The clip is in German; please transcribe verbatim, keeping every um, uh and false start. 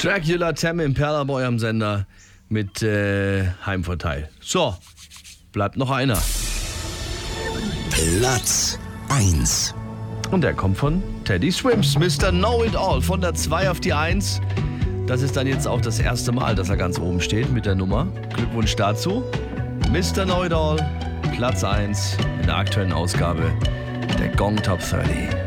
Dracula Tem Impala bei eurem Sender mit äh, Heimvorteil. So, bleibt noch einer. Platz eins. Und der kommt von Teddy Swims, Mister Know-It-All. Von der zwei auf die eins. Das ist dann jetzt auch das erste Mal, dass er ganz oben steht mit der Nummer. Glückwunsch dazu. Mister Know-It-All, Platz eins in der aktuellen Ausgabe der Gong Top dreißig.